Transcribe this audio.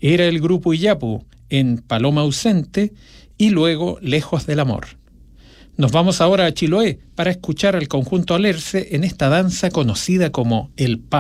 Era el grupo Iyapu en Paloma ausente y luego Lejos del amor. Nos vamos ahora a Chiloé para escuchar al conjunto Alerce en esta danza conocida como el Pavo.